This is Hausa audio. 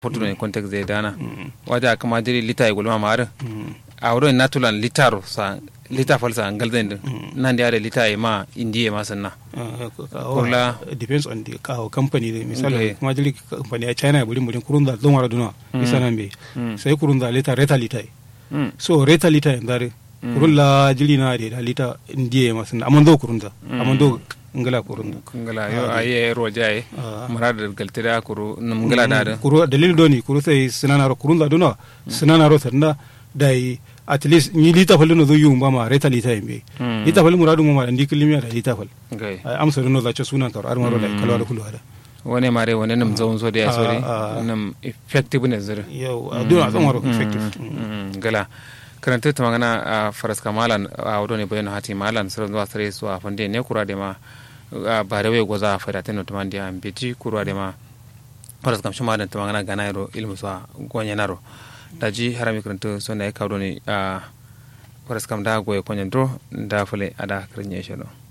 fotuno en context de dana waja kama jiri lita e gulma mare awro natural litaro sa lita falsa ngalden nan da lita e ma indiye ma sanna kola depends on the company misali kuma jiri company a China bulin kurunda don wara duna misalan be sai kurunda lita reta lita so reta lita ndare kurulla jiri na da lita indiye ma sanna amando kurunda amando ngala kurunda ngala yo aye rojaye marada galtira kuru ngala da kuru dalil doni kuru sai sinana ro kurunda duna sinana ro sanna dai at least ni lita fal no zo yumba ma reta lita yimbe lita fal muradu mo ma ndi kilimiya da lita fal amsa no za ce sunan kar armaro da kalwa kullu hada wone mare wone nam zawon so da ya sore nam effectiveness zira yau duna zan waro effective ngala karanta ta magana faras kamalan a wado ne bayan hati malan sura zuwa sare su a fande ne kura da ma ba da wai goza fada ta no tumandi am beji kura da ma faras kam shuma da ta magana gana ro ilmu sa gonya naro daji harami karanta so ne ka wado ne faras kam da goye konyan dro da fule ada karnya shelo